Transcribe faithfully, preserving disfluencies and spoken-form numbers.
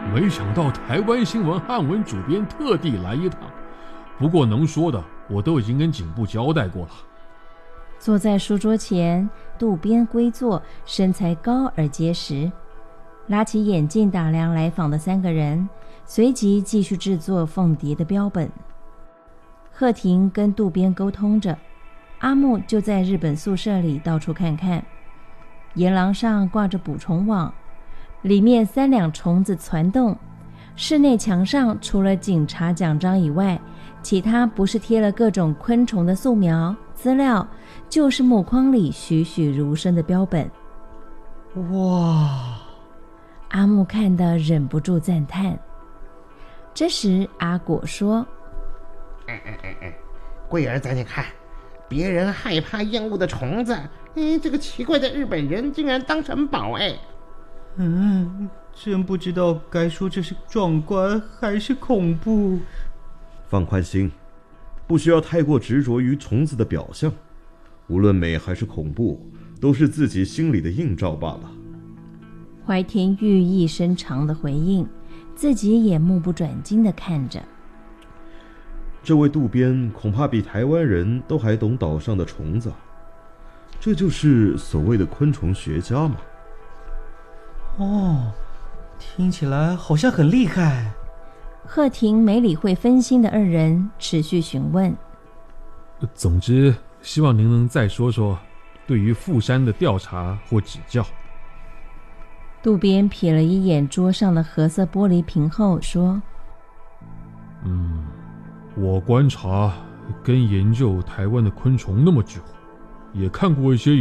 没想到台湾新闻汉文主编特地来一趟，不过能说的我都已经跟警部交代过了。 坐在书桌前，渡边归坐，身材高而结实，拉起眼镜打量来访的三个人，随即继续制作凤蝶的标本。贺婷跟渡边沟通着，阿木就在日本宿舍里到处看看。沿廊上挂着捕虫网，里面三两虫子攒动。室内墙上除了警察奖章以外，其他不是贴了各种昆虫的素描资料，就是木框里栩栩如生的标本。 哇！ 阿木看得忍不住赞叹。这时阿果说： 哎哎哎哎，桂儿仔，你看，别人害怕厌恶的虫子，哎，这个奇怪的日本人竟然当成宝，哎。 嗯，真不知道该说这是壮观还是恐怖。 放宽心，不需要太过执着于虫子的表象，无论美还是恐怖，都是自己心里的映照罢了。 怀田寓意深长的回应，自己也目不转睛地看着。 这位渡边恐怕比台湾人都还懂岛上的虫子，这就是所谓的昆虫学家嘛。 哦，听起来好像很厉害。 贺婷没理会分心的二人，持续询问。 总之，希望您能再说说对于富山的调查或指教。 渡边瞥了一眼桌上的褐色玻璃瓶后说： 嗯，我观察跟研究台湾的昆虫那么久，也看过一些